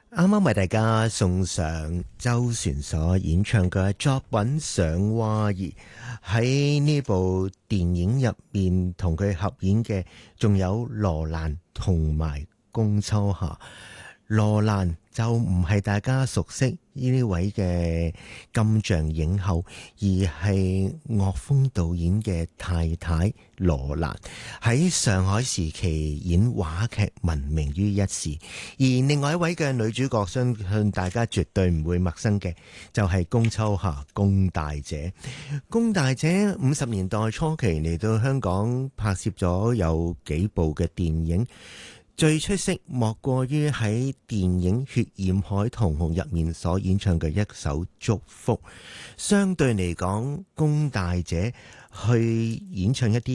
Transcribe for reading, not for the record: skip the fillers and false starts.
啱啱為大家送上周璇所演唱嘅作品《上娃兒》。喺呢部電影入面同佢合演嘅仲有羅蘭同埋龔秋霞。羅蘭就唔係大家熟悉呢位嘅金像影后，而係岳峰導演嘅太太羅蘭，喺上海時期演話劇聞名於一時。而另外一位嘅女主角，相信大家絕對唔會陌生嘅，就係龔秋霞，龔大姐。龔大姐50年代初期嚟到香港拍攝咗有幾部嘅電影，最出色莫過於喺電影《血染海棠紅》入面所演唱嘅一首《祝福》。相對嚟講，龔大姐去演唱一啲